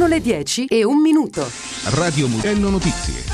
Sono le 10:01. Radio Mugello Notizie.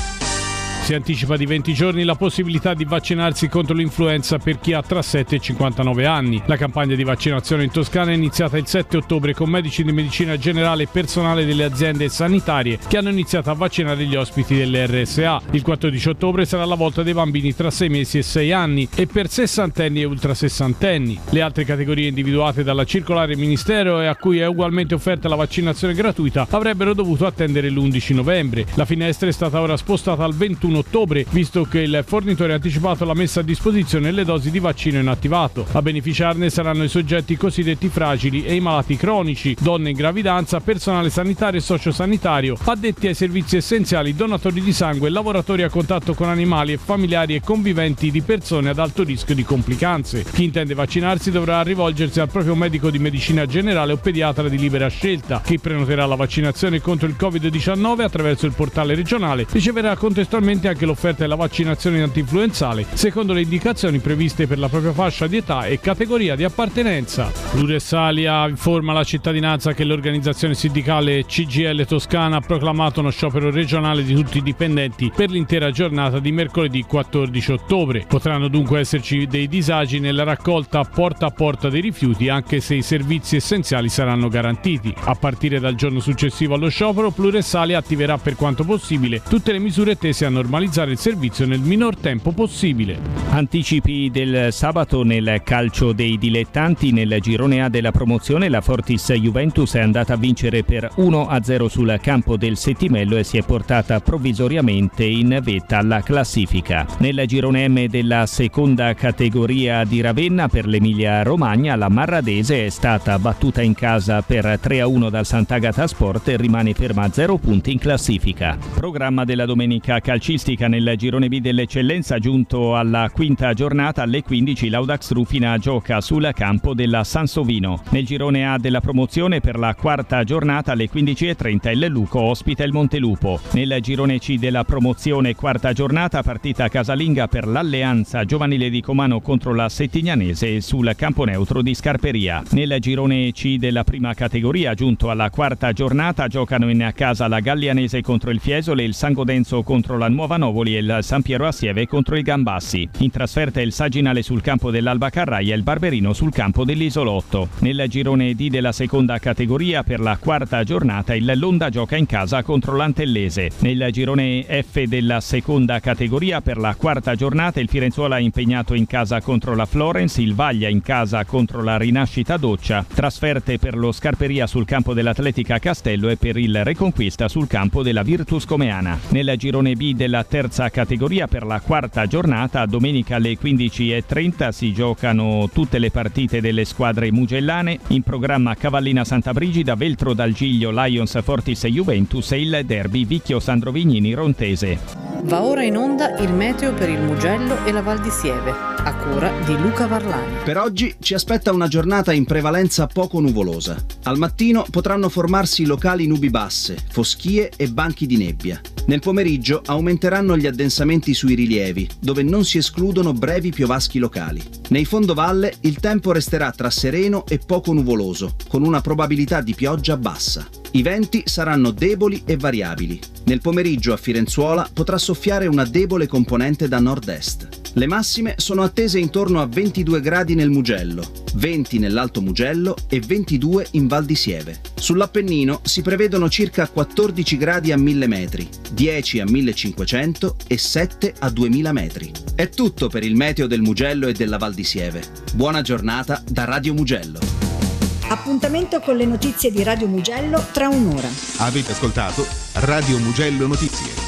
Si anticipa di 20 giorni la possibilità di vaccinarsi contro l'influenza per chi ha tra 7 e 59 anni. La campagna di vaccinazione in Toscana è iniziata il 7 ottobre con medici di medicina generale e personale delle aziende sanitarie che hanno iniziato a vaccinare gli ospiti delle RSA. Il 14 ottobre sarà la volta dei bambini tra 6 mesi e 6 anni e per sessantenni e ultrasessantenni. Le altre categorie individuate dalla circolare ministero e a cui è ugualmente offerta la vaccinazione gratuita avrebbero dovuto attendere l'11 novembre. La finestra è stata ora spostata al 21 ottobre, visto che il fornitore ha anticipato la messa a disposizione delle dosi di vaccino inattivato. A beneficiarne saranno i soggetti cosiddetti fragili e i malati cronici, donne in gravidanza, personale sanitario e sociosanitario, addetti ai servizi essenziali, donatori di sangue, lavoratori a contatto con animali e familiari e conviventi di persone ad alto rischio di complicanze. Chi intende vaccinarsi dovrà rivolgersi al proprio medico di medicina generale o pediatra di libera scelta. Chi prenoterà la vaccinazione contro il Covid-19 attraverso il portale regionale riceverà contestualmente anche l'offerta della vaccinazione antinfluenzale secondo le indicazioni previste per la propria fascia di età e categoria di appartenenza. L'Uressalia informa la cittadinanza che l'organizzazione sindacale CGIL Toscana ha proclamato uno sciopero regionale di tutti i dipendenti per l'intera giornata di mercoledì 14 ottobre. Potranno dunque esserci dei disagi nella raccolta porta a porta dei rifiuti, anche se i servizi essenziali saranno garantiti. A partire dal giorno successivo allo sciopero, Pluressalia attiverà per quanto possibile tutte le misure tese a normalizzare il servizio nel minor tempo possibile. Anticipi del sabato nel calcio dei dilettanti. Nel girone A della promozione la Fortis Juventus è andata a vincere per 1-0 sul campo del Settimello e si è portata provvisoriamente in vetta alla classifica. Nel girone M della seconda categoria di Ravenna per l'Emilia Romagna la Marradese è stata battuta in casa per 3-1 dal Sant'Agata Sport e rimane ferma a 0 punti in classifica. Programma della domenica calcistica nel girone B dell'eccellenza. Giunto alla quinta giornata alle 15 l'Audax Rufina gioca sul campo della Sansovino. Nel girone A della promozione per la quarta giornata alle 15:30 il Luco ospita il Montelupo. Nel girone C della promozione quarta giornata partita casalinga per l'Alleanza Giovanile di Comano contro la Settignanese sul campo neutro di Scarperia. Nel girone C della prima categoria giunto alla quarta giornata giocano in casa la Gallianese contro il Fiesole, il San Godenzo contro la Nuova Novoli e il San Piero Assieve contro il Gambassi. In trasferta il Saginale sul campo dell'Alba Carraia e il Barberino sul campo dell'Isolotto. Nel girone D della seconda categoria per la quarta giornata il Londa gioca in casa contro l'Antellese. Nel girone F della seconda categoria per la quarta giornata il Firenzuola è impegnato in casa contro la Florence, il Vaglia in casa contro la Rinascita Doccia, trasferte per lo Scarperia sul campo dell'Atletica Castello e per il Reconquista sul campo della Virtus Comeana. Nel girone B della terza categoria per la quarta giornata domenica alle 15:30 si giocano tutte le partite delle squadre mugellane. In programma Cavallina Santa Brigida, Veltro dal Giglio, Lions Fortis e Juventus e il derby Vicchio Sandro Vignini Rontese. Va ora in onda il meteo per il Mugello e la Val di Sieve, a cura di Luca Varlani. Per oggi ci aspetta una giornata in prevalenza poco nuvolosa. Al mattino potranno formarsi locali nubi basse, foschie e banchi di nebbia. Nel pomeriggio aumenteranno gli addensamenti sui rilievi, dove non si escludono brevi piovaschi locali. Nei fondovalle il tempo resterà tra sereno e poco nuvoloso, con una probabilità di pioggia bassa. I venti saranno deboli e variabili. Nel pomeriggio a Firenzuola potrà soffiare una debole componente da nord-est. Le massime sono attese intorno a 22 gradi nel Mugello, 20 nell'Alto Mugello e 22 in Val di Sieve. Sull'Appennino si prevedono circa 14 gradi a 1000 metri, 10 a 1500 e 7 a 2000 metri. È tutto per il meteo del Mugello e della Val di Sieve. Buona giornata da Radio Mugello. Appuntamento con le notizie di Radio Mugello tra un'ora. Avete ascoltato Radio Mugello Notizie.